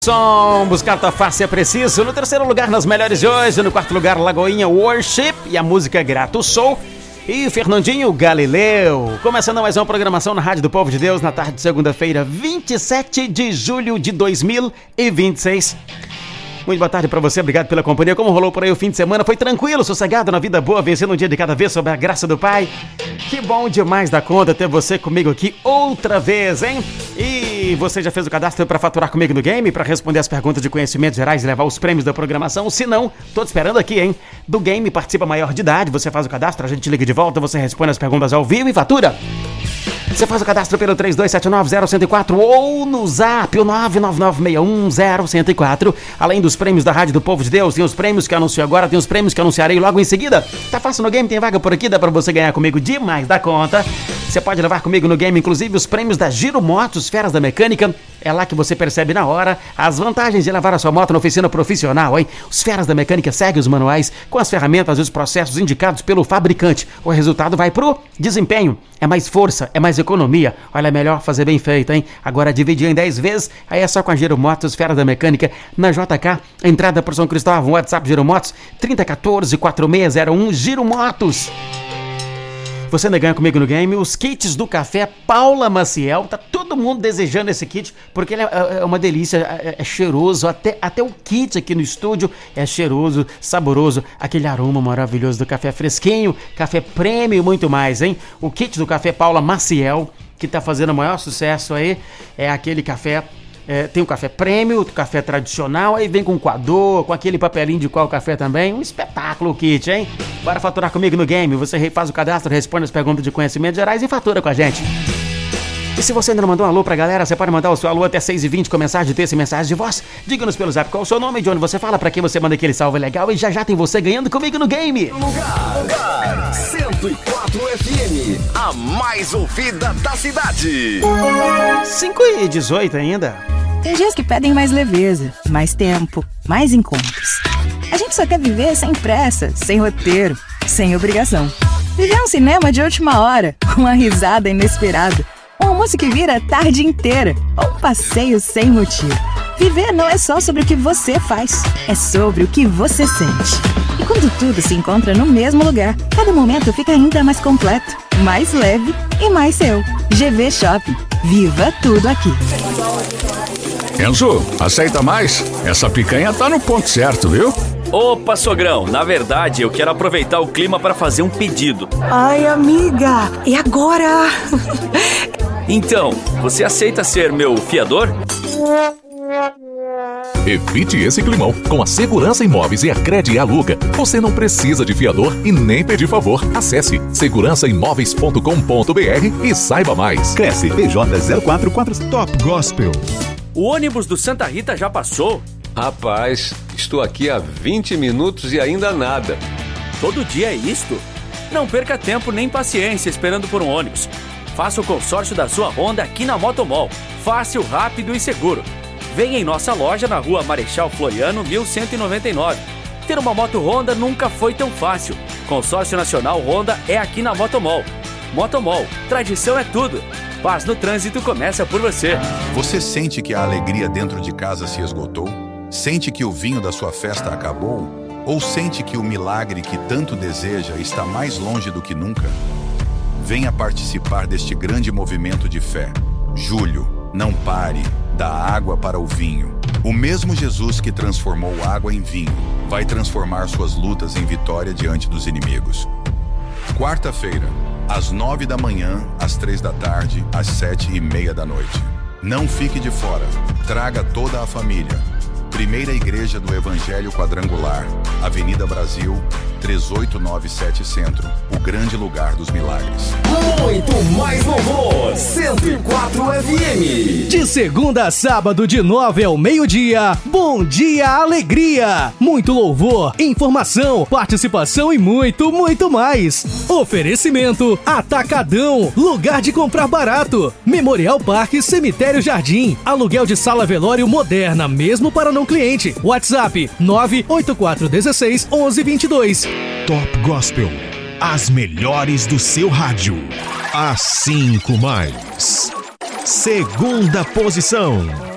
Som, buscar tua face é preciso. No terceiro lugar, nas melhores de hoje. No quarto lugar, Lagoinha Worship e a música Grato Sou. E Fernandinho Galileu. Começando mais uma programação na Rádio do Povo de Deus na tarde de segunda-feira, 27 de julho de 2026. Muito boa tarde pra você, obrigado pela companhia. Como rolou por aí o fim de semana? Foi tranquilo, sossegado, na vida boa, vencendo um dia de cada vez sob a graça do Pai. Que bom demais da conta ter você comigo aqui outra vez, hein? E você já fez o cadastro pra faturar comigo no game, pra responder as perguntas de conhecimentos gerais e levar os prêmios da programação? Se não, tô te esperando aqui, hein? Do game participa maior de idade, você faz o cadastro, a gente liga de volta, você responde as perguntas ao vivo e fatura. Você faz o cadastro pelo 3279-0104 ou no zap, o 999610104. Além dos prêmios da Rádio do Povo de Deus, tem os prêmios que eu anuncio agora, tem os prêmios que eu anunciarei logo em seguida. Tá fácil no game, tem vaga por aqui, dá pra você ganhar comigo demais da conta. Você pode levar comigo no game, inclusive, os prêmios da Giro Motos, Feras da Mecânica. É lá que você percebe na hora as vantagens de levar a sua moto na oficina profissional, hein? Os Feras da Mecânica seguem os manuais com as ferramentas e os processos indicados pelo fabricante. O resultado vai pro desempenho. É mais força, é mais economia. Olha, é melhor fazer bem feito, hein? Agora dividir em 10 vezes, aí é só com a Giro Motos, Feras da Mecânica, na JK, entrada por São Cristóvão, WhatsApp Giro Motos, 3014-4601, Giro Motos. Você ainda ganha comigo no game os kits do café Paula Maciel. Tá todo mundo desejando esse kit, porque ele é uma delícia, é cheiroso. Até o kit aqui no estúdio é cheiroso, saboroso. Aquele aroma maravilhoso do café fresquinho, café prêmio e muito mais, hein? O kit do café Paula Maciel, que tá fazendo o maior sucesso aí, é aquele café... tem o café prêmio, o café tradicional, aí vem com coador, com aquele papelinho de qual café também. Um espetáculo o kit, hein? Bora faturar comigo no game. Você faz o cadastro, responde as perguntas de conhecimentos gerais e fatura com a gente. E se você ainda não mandou um alô pra galera, você pode mandar o seu alô até 6h20 com mensagem de texto e mensagem de voz. Diga-nos pelo zap qual é o seu nome e de onde você fala, pra quem você manda aquele salve legal. E já tem você ganhando comigo no game. Lugar 104 FM, a mais ouvida da cidade. 5h18 ainda. Tem dias que pedem mais leveza, mais tempo, mais encontros. A gente só quer viver sem pressa, sem roteiro, sem obrigação. Viver um cinema de última hora, uma risada inesperada, um almoço que vira a tarde inteira, ou um passeio sem motivo. Viver não é só sobre o que você faz, é sobre o que você sente. E quando tudo se encontra no mesmo lugar, cada momento fica ainda mais completo, mais leve e mais seu. GV Shopping. Viva tudo aqui. Enzo, aceita mais? Essa picanha tá no ponto certo, viu? Opa, sogrão, na verdade eu quero aproveitar o clima para fazer um pedido. Ai, amiga, e agora? Então, você aceita ser meu fiador? Evite esse climão. Com a Segurança Imóveis e a Crede Aluga, você não precisa de fiador e nem pedir favor. Acesse segurançaimoveis.com.br e saiba mais. Cresce PJ 044 Top Gospel. O ônibus do Santa Rita já passou? Rapaz, estou aqui há 20 minutos e ainda nada. Todo dia é isto? Não perca tempo nem paciência esperando por um ônibus. Faça o consórcio da sua Honda aqui na Motomol. Fácil, rápido e seguro. Venha em nossa loja na rua Marechal Floriano, 1199. Ter uma moto Honda nunca foi tão fácil. Consórcio Nacional Honda é aqui na Motomol. Motomol, tradição é tudo. Paz no trânsito começa por você. Você sente que a alegria dentro de casa se esgotou? Sente que o vinho da sua festa acabou? Ou sente que o milagre que tanto deseja está mais longe do que nunca? Venha participar deste grande movimento de fé. Julho, não pare, da água para o vinho. O mesmo Jesus que transformou água em vinho vai transformar suas lutas em vitória diante dos inimigos. Quarta-feira, às 9 da manhã, às 3 da tarde, às 7h30 da noite. Não fique de fora. Traga toda a família. Primeira Igreja do Evangelho Quadrangular, Avenida Brasil, 3897 Centro, o grande lugar dos milagres. Muito mais louvor, 104 FM. De segunda a sábado, de 9 ao meio-dia, Bom Dia Alegria. Muito louvor, informação, participação e muito, muito mais. Oferecimento Atacadão, lugar de comprar barato. Memorial Parque Cemitério Jardim, aluguel de sala velório moderna, mesmo para não cliente. WhatsApp 98416 1122. Top Gospel. As melhores do seu rádio. A 5 mais. Segunda posição.